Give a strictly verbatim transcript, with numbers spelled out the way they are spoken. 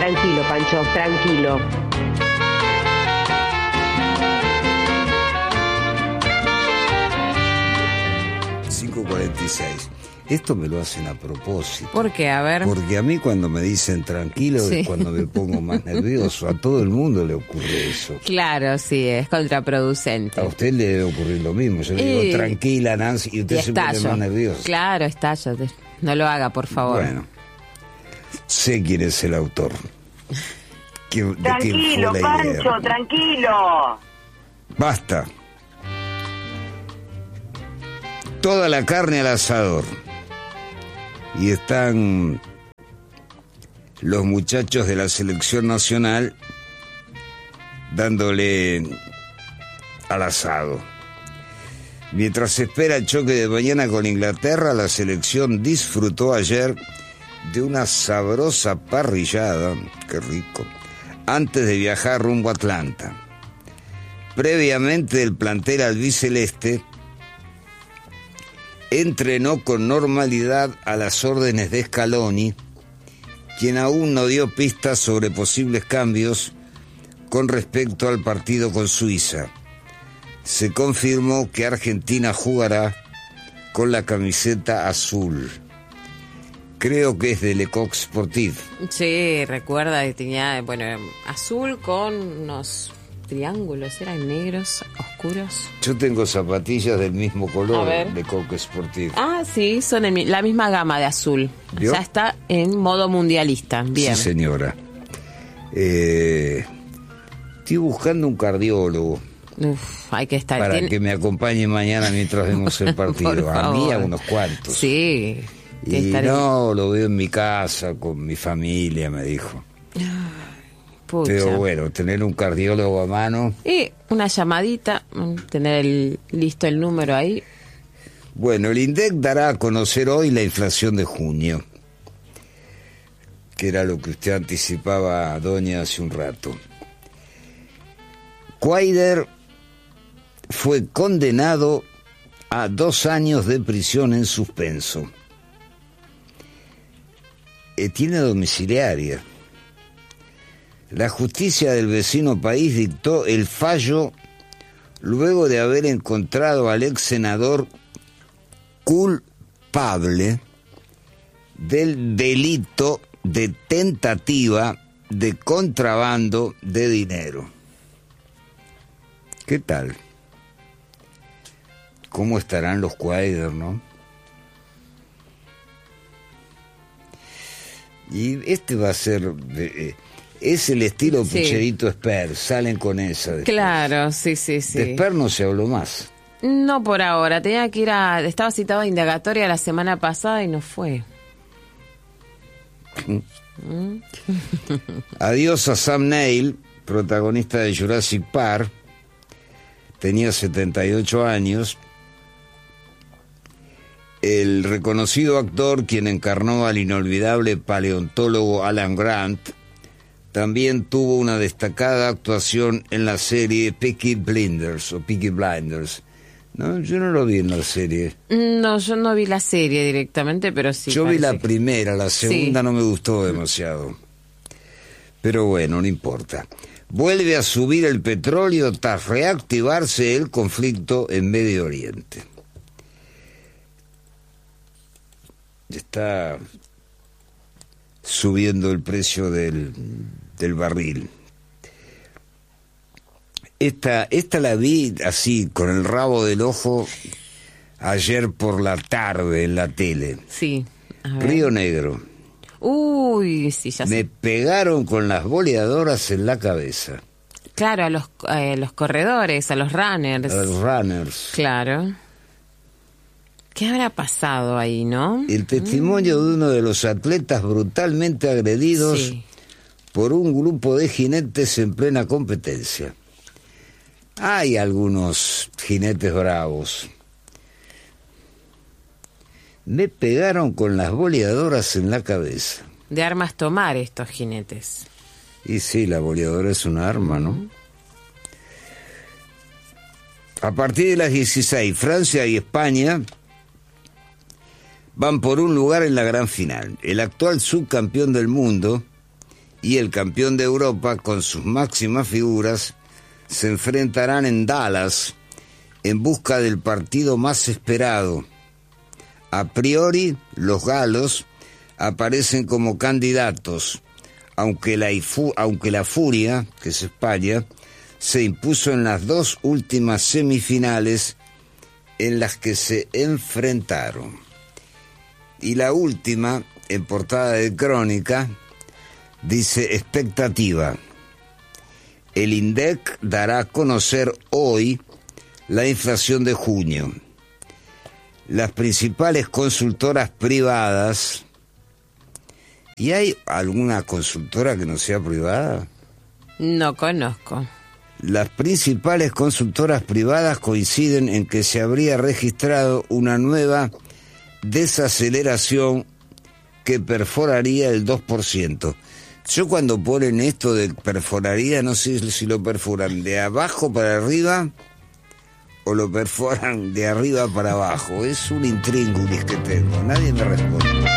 tranquilo, Pancho, tranquilo. cinco cuarenta y seis. Esto me lo hacen a propósito. ¿Por qué? A ver. Porque a mí cuando me dicen tranquilo sí. es cuando me pongo más nervioso. A todo el mundo le ocurre eso. Claro, sí, es contraproducente. A usted le debe ocurrir lo mismo. Yo le digo y... tranquila, Nancy, y usted y se pone más nervioso. Claro, estallo. No lo haga, por favor. Bueno, sé quién es el autor. ¿Qué, tranquilo, de quién fue la Pancho, idea? Tranquilo. Basta. Toda la carne al asador. Y están los muchachos de la selección nacional dándole al asado. Mientras se espera el choque de mañana con Inglaterra, la selección disfrutó ayer de una sabrosa parrillada, qué rico, antes de viajar rumbo a Atlanta. Previamente el plantel albiceleste entrenó con normalidad a las órdenes de Scaloni, quien aún no dio pistas sobre posibles cambios con respecto al partido con Suiza. Se confirmó que Argentina jugará con la camiseta azul. Creo que es de Le Coq Sportif. Sí, recuerda que tenía, bueno, azul con unos triángulos, eran negros, oscuros. Yo tengo zapatillas del mismo color, Le Coq Sportif. Ah, sí, son el, la misma gama de azul. ¿Vio? O sea, está en modo mundialista. Bien. Sí, señora. Eh, estoy buscando un cardiólogo. Uf, hay que estar... Para ¿Tiene... que me acompañe mañana mientras vemos el partido. A mí, a unos cuantos. Sí. Y estar... no, lo veo en mi casa, con mi familia, me dijo. Pucha. Pero bueno, tener un cardiólogo a mano. Y una llamadita, tener el, listo el número ahí. Bueno, el INDEC dará a conocer hoy la inflación de junio, que era lo que usted anticipaba, doña, hace un rato. Cuader fue condenado a dos años de prisión en suspenso. Eh, tiene domiciliaria. La justicia del vecino país dictó el fallo luego de haber encontrado al ex senador culpable del delito de tentativa de contrabando de dinero. ¿Qué tal? ¿Cómo estarán los Cuader, no? Y este va a ser... Eh, es el estilo sí. Pucherito Esper, salen con esa. Después. Claro, sí, sí, sí. De Esper no se habló más. No por ahora, tenía que ir a... Estaba citado a indagatoria la semana pasada y no fue. ¿Mm? Adiós a Sam Neill, protagonista de Jurassic Park. Tenía setenta y ocho años. El reconocido actor, quien encarnó al inolvidable paleontólogo Alan Grant, también tuvo una destacada actuación en la serie Peaky Blinders o Peaky Blinders. No, yo no lo vi en la serie. No, yo no vi la serie directamente, pero sí. Yo vi la primera, la segunda sí. no me gustó demasiado. Pero bueno, no importa. Vuelve a subir el petróleo tras reactivarse el conflicto en Medio Oriente. Está subiendo el precio del, del barril. Esta, esta la vi así, con el rabo del ojo, ayer por la tarde en la tele. Sí. Río Negro. Uy, sí, ya sé. Me pegaron con las boleadoras en la cabeza. Claro, a los, eh, los corredores, a los runners. A los runners. Claro. ¿Qué habrá pasado ahí, no? El testimonio mm. de uno de los atletas brutalmente agredidos sí. por un grupo de jinetes en plena competencia. Hay algunos jinetes bravos. Me pegaron con las boleadoras en la cabeza. De armas tomar estos jinetes. Y sí, la boleadora es una arma, ¿no? Mm. A partir de las dieciséis, Francia y España van por un lugar en la gran final. El actual subcampeón del mundo y el campeón de Europa con sus máximas figuras se enfrentarán en Dallas en busca del partido más esperado. A priori, los galos aparecen como candidatos, aunque la, Ifu, aunque la Furia, que es España, se impuso en las dos últimas semifinales en las que se enfrentaron. Y la última, en portada de Crónica, dice expectativa. El INDEC dará a conocer hoy la inflación de junio. Las principales consultoras privadas. ¿Y hay alguna consultora que no sea privada? No conozco. Las principales consultoras privadas coinciden en que se habría registrado una nueva desaceleración que perforaría el dos por ciento. Yo cuando ponen esto de perforaría, no sé si lo perforan de abajo para arriba o lo perforan de arriba para abajo. Es un intríngulis que tengo, nadie me responde.